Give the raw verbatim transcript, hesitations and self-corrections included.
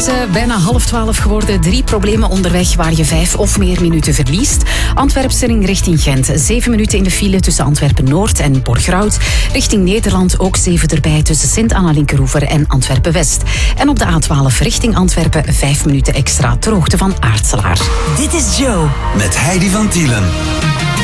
is uh, bijna half twaalf geworden. Drie problemen onderweg waar je vijf of meer minuten verliest. Antwerpsering richting Gent. Zeven minuten in de file tussen Antwerpen-Noord en Borgerhout. Richting Nederland ook zeven erbij tussen Sint-Anna-Linkeroever en Antwerpen-West. En op de A twaalf richting Antwerpen vijf minuten extra ter hoogte van Aartselaar. Dit is Joe. Met Heidi van Tielen.